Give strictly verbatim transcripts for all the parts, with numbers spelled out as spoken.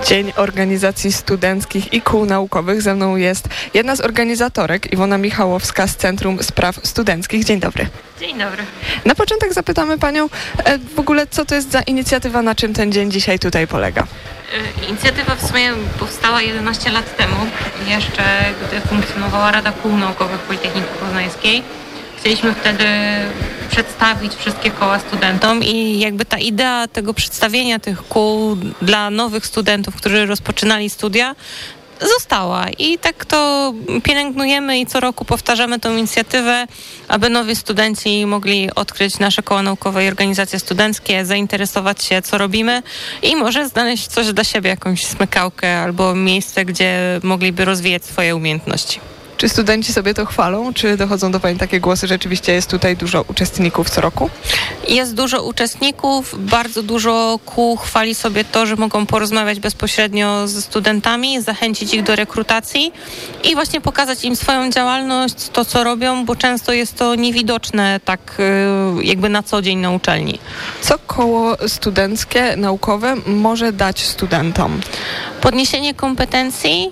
Dzień Organizacji Studenckich i Kół Naukowych. Ze mną jest jedna z organizatorek, Iwona Michałowska z Centrum Spraw Studenckich. Dzień dobry. Dzień dobry. Na początek zapytamy Panią w ogóle, co to jest za inicjatywa, na czym ten dzień dzisiaj tutaj polega? Inicjatywa w sumie powstała jedenaście lat temu, jeszcze gdy funkcjonowała Rada Kół Naukowych Politechniki Poznańskiej. Chcieliśmy wtedy przedstawić wszystkie koła studentom i jakby ta idea tego przedstawienia tych kół dla nowych studentów, którzy rozpoczynali studia, została i tak to pielęgnujemy i co roku powtarzamy tę inicjatywę, aby nowi studenci mogli odkryć nasze koła naukowe i organizacje studenckie, zainteresować się, co robimy i może znaleźć coś dla siebie, jakąś smykałkę albo miejsce, gdzie mogliby rozwijać swoje umiejętności. Czy studenci sobie to chwalą? Czy dochodzą do Pani takie głosy, że rzeczywiście jest tutaj dużo uczestników co roku? Jest dużo uczestników, bardzo dużo kół chwali sobie to, że mogą porozmawiać bezpośrednio ze studentami, zachęcić ich do rekrutacji i właśnie pokazać im swoją działalność, to co robią, bo często jest to niewidoczne tak jakby na co dzień na uczelni. Co koło studenckie, naukowe może dać studentom? Podniesienie kompetencji,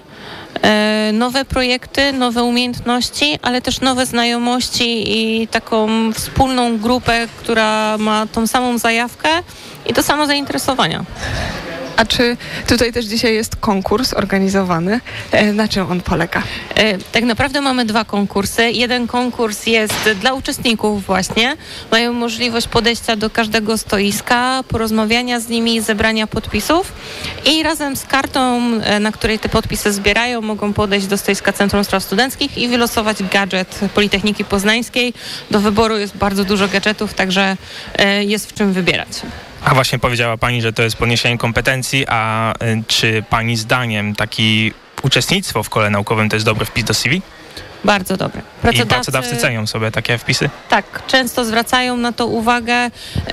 nowe projekty, nowe umiejętności, ale też nowe znajomości i taką wspólną grupę, która ma tą samą zajawkę i to samo zainteresowania. A czy tutaj też dzisiaj jest konkurs organizowany? Na czym on polega? Tak naprawdę mamy dwa konkursy. Jeden konkurs jest dla uczestników właśnie. Mają możliwość podejścia do każdego stoiska, porozmawiania z nimi, zebrania podpisów i razem z kartą, na której te podpisy zbierają, mogą podejść do stoiska Centrum Spraw Studenckich i wylosować gadżet Politechniki Poznańskiej. Do wyboru jest bardzo dużo gadżetów, także jest w czym wybierać. A właśnie powiedziała Pani, że to jest podniesienie kompetencji, a y, czy Pani zdaniem taki uczestnictwo w kole naukowym to jest dobry wpis do C V? Bardzo dobre. Pracodawcy... I pracodawcy cenią sobie takie wpisy? Tak, często zwracają na to uwagę.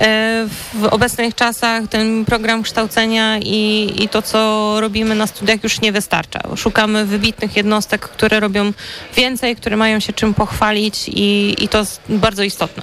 W obecnych czasach ten program kształcenia i, i to, co robimy na studiach już nie wystarcza. Szukamy wybitnych jednostek, które robią więcej, które mają się czym pochwalić i, i to jest bardzo istotne.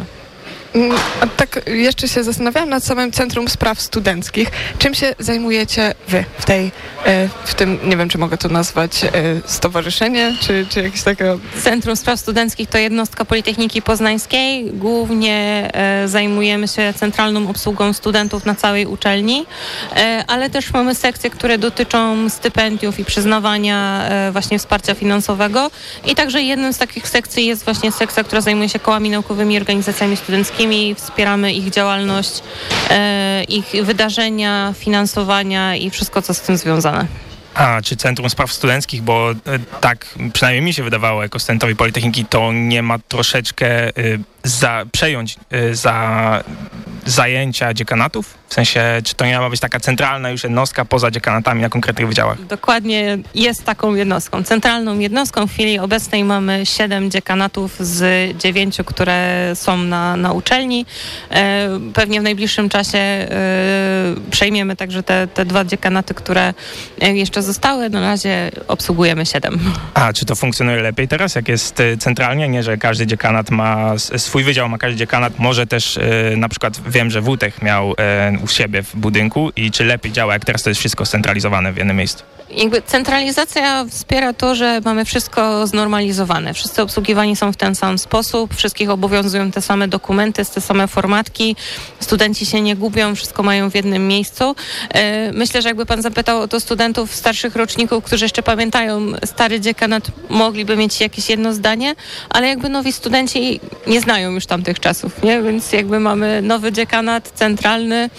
A tak jeszcze się zastanawiałam nad samym Centrum Spraw Studenckich. Czym się zajmujecie wy w tej, w tym, nie wiem, czy mogę to nazwać stowarzyszenie, czy, czy jakieś takiego... Centrum Spraw Studenckich to jednostka Politechniki Poznańskiej. Głównie zajmujemy się centralną obsługą studentów na całej uczelni, ale też mamy sekcje, które dotyczą stypendiów i przyznawania właśnie wsparcia finansowego. I także jedną z takich sekcji jest właśnie sekcja, która zajmuje się kołami naukowymi i organizacjami studenckimi. Wspieramy ich działalność, e, ich wydarzenia, finansowania i wszystko, co z tym związane. A czy Centrum Spraw Studenckich, bo e, tak przynajmniej mi się wydawało jako studentowi Politechniki, to nie ma troszeczkę e, za, przejąć e, za zajęcia dziekanatów? W sensie, czy to nie ma być taka centralna już jednostka poza dziekanatami na konkretnych wydziałach? Dokładnie jest taką jednostką. Centralną jednostką w chwili obecnej mamy siedem dziekanatów z dziewięciu, które są na, na uczelni. E, pewnie w najbliższym czasie e, przejmiemy także te, te dwa dziekanaty, które jeszcze zostały. Na razie obsługujemy siedem. A czy to funkcjonuje lepiej teraz, jak jest centralnie? Nie, że każdy dziekanat ma swój wydział, ma każdy dziekanat. Może też e, na przykład wiem, że WUTECH miał e, u siebie w budynku i czy lepiej działa, jak teraz to jest wszystko scentralizowane w jednym miejscu? Jakby centralizacja wspiera to, że mamy wszystko znormalizowane. Wszyscy obsługiwani są w ten sam sposób, wszystkich obowiązują te same dokumenty, te same formatki, studenci się nie gubią, wszystko mają w jednym miejscu. Myślę, że jakby pan zapytał o to studentów starszych roczników, którzy jeszcze pamiętają stary dziekanat, mogliby mieć jakieś jedno zdanie, ale jakby nowi studenci nie znają już tamtych czasów, nie? Więc jakby mamy nowy dziekanat centralny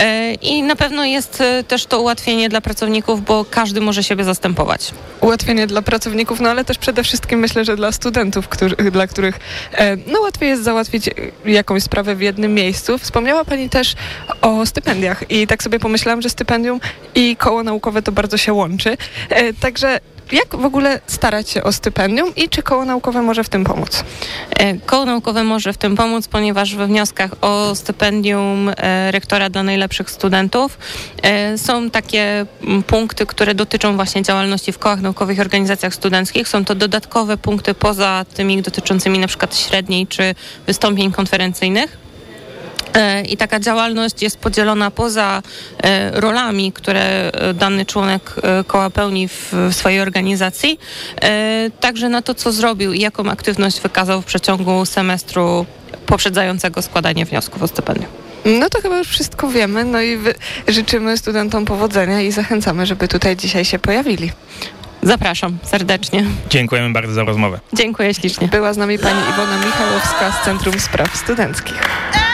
i na pewno jest też to ułatwienie dla pracowników, bo każdy może siebie zastępować. Ułatwienie dla pracowników, no ale też przede wszystkim myślę, że dla studentów, którzy, dla których e, no łatwiej jest załatwić jakąś sprawę w jednym miejscu. Wspomniała Pani też o stypendiach i tak sobie pomyślałam, że stypendium i koło naukowe to bardzo się łączy. E, także jak w ogóle starać się o stypendium i czy koło naukowe może w tym pomóc? Koło naukowe może w tym pomóc, ponieważ we wnioskach o stypendium rektora dla najlepszych studentów są takie punkty, które dotyczą właśnie działalności w kołach naukowych i organizacjach studenckich. Są to dodatkowe punkty poza tymi dotyczącymi na przykład średniej czy wystąpień konferencyjnych. I taka działalność jest podzielona poza rolami, które dany członek koła pełni w swojej organizacji, także na to, co zrobił i jaką aktywność wykazał w przeciągu semestru poprzedzającego składanie wniosków o stypendium. No to chyba już wszystko wiemy, no i życzymy studentom powodzenia i zachęcamy, żeby tutaj dzisiaj się pojawili. Zapraszam serdecznie. Dziękujemy bardzo za rozmowę. Dziękuję ślicznie. Była z nami pani Iwona Michałowska z Centrum Spraw Studenckich.